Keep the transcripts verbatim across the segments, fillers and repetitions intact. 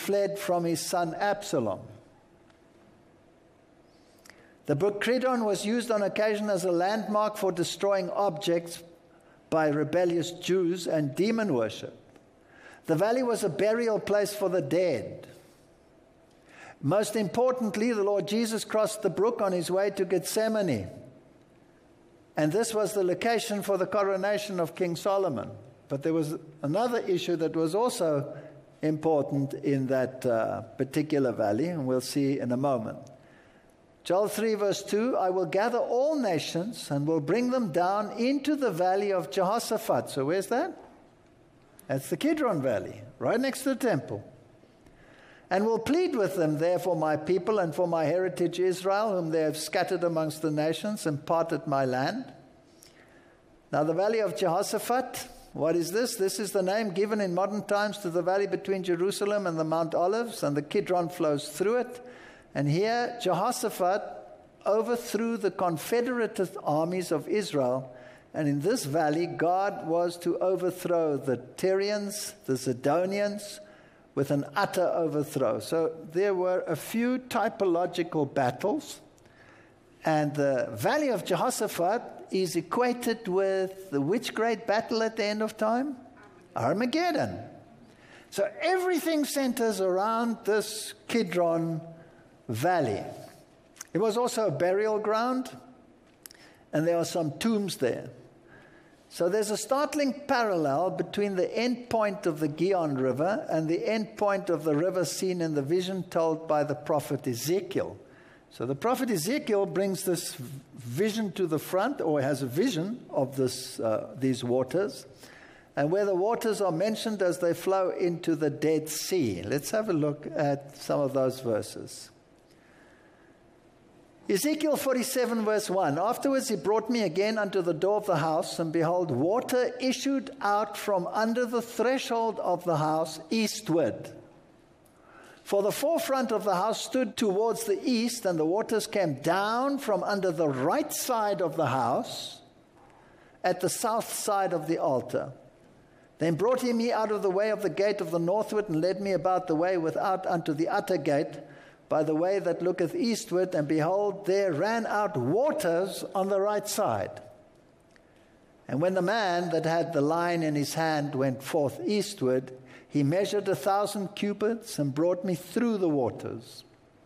fled from his son Absalom. The brook Kidron was used on occasion as a landmark for destroying objects by rebellious Jews and demon worship. The valley was a burial place for the dead. Most importantly, the Lord Jesus crossed the brook on his way to Gethsemane. And this was the location for the coronation of King Solomon. But there was another issue that was also important in that uh, particular valley, and we'll see in a moment. Joel three verse two, I will gather all nations and will bring them down into the valley of Jehoshaphat. So where's that? That's the Kidron Valley, right next to the temple. And will plead with them there for my people and for my heritage Israel, whom they have scattered amongst the nations and parted my land. Now the valley of Jehoshaphat, what is this? This is the name given in modern times to the valley between Jerusalem and the Mount Olives, and the Kidron flows through it. And here Jehoshaphat overthrew the confederate armies of Israel. And in this valley, God was to overthrow the Tyrians, the Zidonians, with an utter overthrow. So there were a few typological battles. And the valley of Jehoshaphat is equated with the which great battle at the end of time? Armageddon. So everything centers around this Kidron Valley. It was also a burial ground, and there are some tombs there. So there's a startling parallel between the end point of the Gihon River and the end point of the river seen in the vision told by the prophet Ezekiel. So the prophet Ezekiel brings this vision to the front, or has a vision of this, uh, these waters, and where the waters are mentioned as they flow into the Dead Sea. Let's have a look at some of those verses. Ezekiel forty-seven verse one, afterwards he brought me again unto the door of the house, and behold, water issued out from under the threshold of the house eastward. For the forefront of the house stood towards the east, and the waters came down from under the right side of the house at the south side of the altar. Then brought he me out of the way of the gate of the northward, and led me about the way without unto the utter gate, by the way that looketh eastward, and behold, there ran out waters on the right side. And when the man that had the line in his hand went forth eastward, he measured a thousand cubits and brought me through the waters.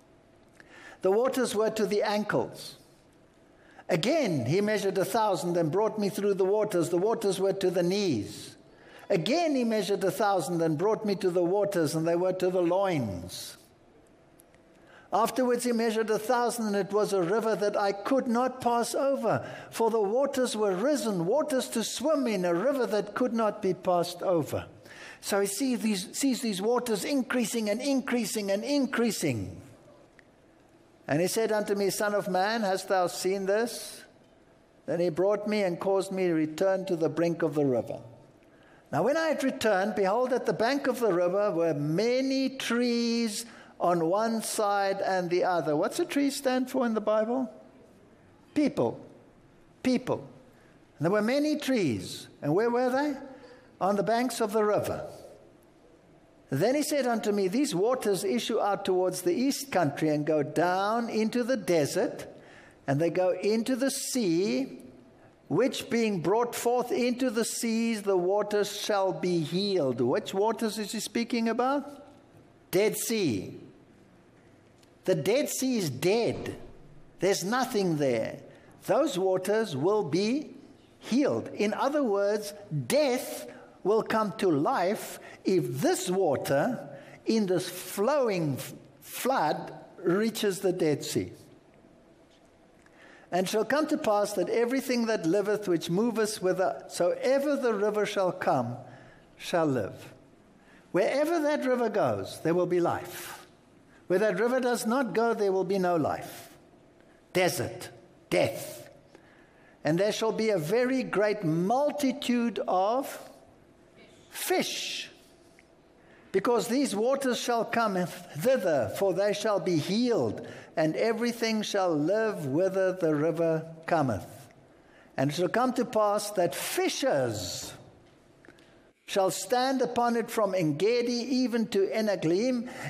The waters were to the ankles. Again he measured a thousand and brought me through the waters. The waters were to the knees. Again he measured a thousand and brought me to the waters, and they were to the loins. Afterwards he measured a thousand, and it was a river that I could not pass over, for the waters were risen, waters to swim in, a river that could not be passed over. So he sees these, sees these waters increasing and increasing and increasing. And he said unto me, Son of man, hast thou seen this? Then he brought me and caused me to return to the brink of the river. Now when I had returned, behold, at the bank of the river were many trees on one side and the other. What's a tree stand for in the Bible? People. People. And there were many trees. And where were they? On the banks of the river. Then he said unto me, these waters issue out towards the east country and go down into the desert, and they go into the sea, which being brought forth into the seas, the waters shall be healed. Which waters is he speaking about? Dead Sea. The Dead Sea is dead. There's nothing there. Those waters will be healed. In other words, death will come to life if this water in this flowing flood reaches the Dead Sea. And shall come to pass that everything that liveth, which moveth whithersoever the river shall come, shall live. Wherever that river goes, there will be life. Where that river does not go, there will be no life. Desert, death. And there shall be a very great multitude of fish, because these waters shall come thither, for they shall be healed, and everything shall live whither the river cometh. And it shall come to pass that fishers shall stand upon it from En-gedi even to Eneglaim,